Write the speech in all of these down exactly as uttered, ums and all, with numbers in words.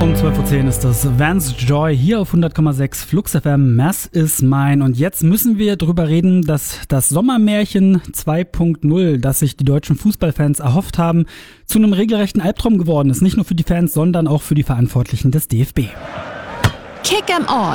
Um zwölf Uhr zehn ist das Vance Joy hier auf hundert Komma sechs Flux F M. Mass is mine. Und jetzt müssen wir drüber reden, dass das Sommermärchen zwei Punkt null, das sich die deutschen Fußballfans erhofft haben, zu einem regelrechten Albtraum geworden ist. Nicht nur für die Fans, sondern auch für die Verantwortlichen des D F B. Kick 'em all.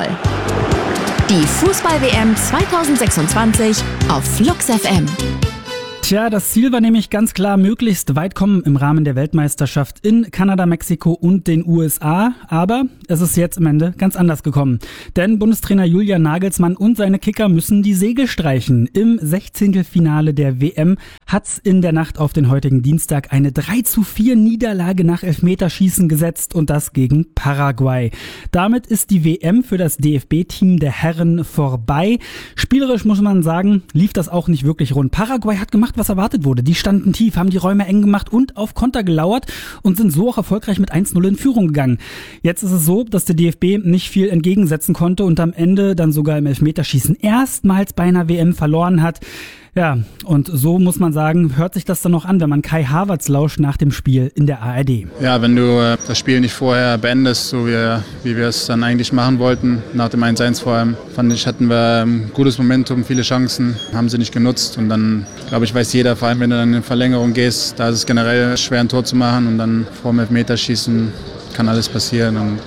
Die Fußball-W M zwanzig sechsundzwanzig auf Flux F M. Tja, das Ziel war nämlich ganz klar, möglichst weit kommen im Rahmen der Weltmeisterschaft in Kanada, Mexiko und den U S A. Aber es ist jetzt am Ende ganz anders gekommen. Denn Bundestrainer Julian Nagelsmann und seine Kicker müssen die Segel streichen. Im Sechzehntelfinale der W M hat's in der Nacht auf den heutigen Dienstag eine drei zu vier Niederlage nach Elfmeterschießen gesetzt und das gegen Paraguay. Damit ist die W M für das D F B-Team der Herren vorbei. Spielerisch muss man sagen, lief das auch nicht wirklich rund. Paraguay hat gemacht, was erwartet wurde. Die standen tief, haben die Räume eng gemacht und auf Konter gelauert und sind so auch erfolgreich mit eins null in Führung gegangen. Jetzt ist es so, dass der D F B nicht viel entgegensetzen konnte und am Ende dann sogar im Elfmeterschießen erstmals bei einer W M verloren hat. Ja, und so muss man sagen, hört sich das dann noch an, wenn man Kai Havertz lauscht nach dem Spiel in der A R D. Ja, wenn du äh, das Spiel nicht vorher beendest, so wie, wie wir es dann eigentlich machen wollten, nach dem eins eins vor allem, fand ich, hatten wir ein gutes Momentum, viele Chancen, haben sie nicht genutzt und dann, glaube ich, weiß jeder, vor allem wenn du dann in Verlängerung gehst, da ist es generell schwer, ein Tor zu machen und dann vor dem Elfmeterschießen kann alles passieren und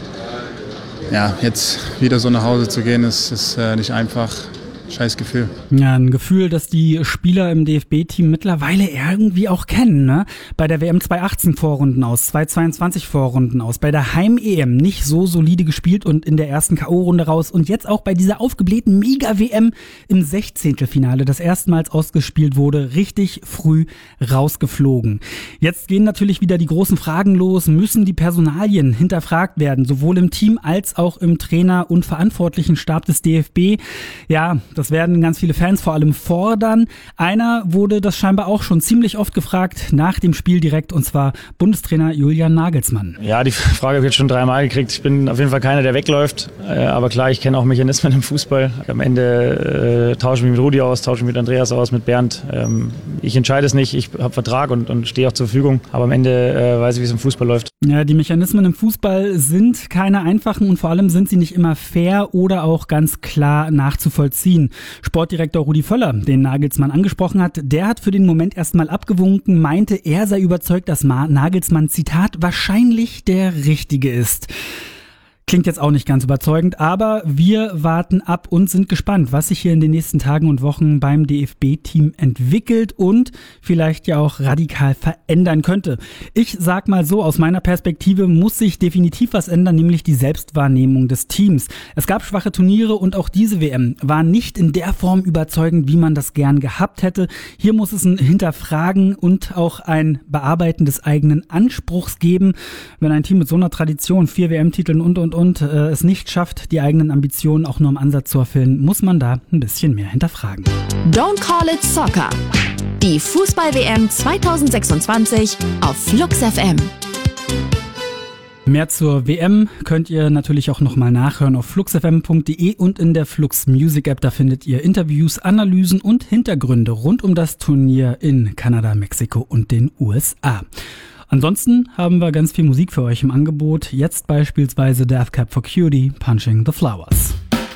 ja, jetzt wieder so nach Hause zu gehen, ist, ist äh, nicht einfach. Scheiß Gefühl. Ja, ein Gefühl, das die Spieler im D F B-Team mittlerweile irgendwie auch kennen, ne? Bei der W M zweitausendachtzehn Vorrunden aus, zweitausendzweiundzwanzig Vorrunden aus, bei der Heim-E M nicht so solide gespielt und in der ersten K O-Runde raus und jetzt auch bei dieser aufgeblähten Mega-W M im Sechzehntelfinale, das erstmals ausgespielt wurde, richtig früh rausgeflogen. Jetzt gehen natürlich wieder die großen Fragen los, müssen die Personalien hinterfragt werden, sowohl im Team als auch im Trainer- und verantwortlichen Stab des D F B. Ja, das werden ganz viele Fans vor allem fordern. Einer wurde das scheinbar auch schon ziemlich oft gefragt nach dem Spiel direkt, und zwar Bundestrainer Julian Nagelsmann. Ja, die Frage habe ich jetzt schon dreimal gekriegt. Ich bin auf jeden Fall keiner, der wegläuft. Aber klar, ich kenne auch Mechanismen im Fußball. Am Ende äh, tausche ich mich mit Rudi aus, tausche ich mich mit Andreas aus, mit Bernd. Ähm, ich entscheide es nicht. Ich habe Vertrag und, und stehe auch zur Verfügung. Aber am Ende äh, weiß ich, wie es im Fußball läuft. Ja, die Mechanismen im Fußball sind keine einfachen und vor allem sind sie nicht immer fair oder auch ganz klar nachzuvollziehen. Sportdirektor Rudi Völler, den Nagelsmann angesprochen hat, der hat für den Moment erstmal abgewunken, meinte, er sei überzeugt, dass Nagelsmann, Zitat, wahrscheinlich der Richtige ist. Klingt jetzt auch nicht ganz überzeugend, aber wir warten ab und sind gespannt, was sich hier in den nächsten Tagen und Wochen beim D F B-Team entwickelt und vielleicht ja auch radikal verändern könnte. Ich sag mal so, aus meiner Perspektive muss sich definitiv was ändern, nämlich die Selbstwahrnehmung des Teams. Es gab schwache Turniere und auch diese W M war nicht in der Form überzeugend, wie man das gern gehabt hätte. Hier muss es ein Hinterfragen und auch ein Bearbeiten des eigenen Anspruchs geben. Wenn ein Team mit so einer Tradition, vier W M-Titeln und und und und äh, es nicht schafft, die eigenen Ambitionen auch nur im Ansatz zu erfüllen, muss man da ein bisschen mehr hinterfragen. Don't call it soccer. Die Fußball-W M zwanzig sechsundzwanzig auf Flux F M. Mehr zur W M könnt ihr natürlich auch nochmal nachhören auf flux f m punkt d e und in der Flux Music App. Da findet ihr Interviews, Analysen und Hintergründe rund um das Turnier in Kanada, Mexiko und den U S A. Ansonsten haben wir ganz viel Musik für euch im Angebot. Jetzt beispielsweise Death Cab for Cutie, Punching the Flowers.